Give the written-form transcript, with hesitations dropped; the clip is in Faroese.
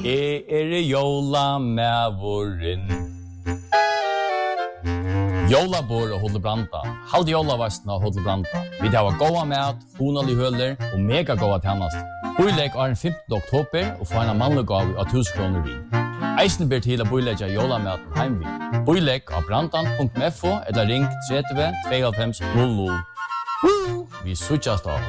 Jólamævurin. Jólabord og Hotel Branda. Halde jólavastna og Hotel Branda. Vi har goda mat, hunalig høler og mega goda tjänast. Boilegg er den 15. oktober og får en mannlig gav av 1000 kroner vid. Eisen ber til å boilegge jólamaten heimvid. Boilegg av brandan.fo eller ring 30 92 00. Vi suttjast av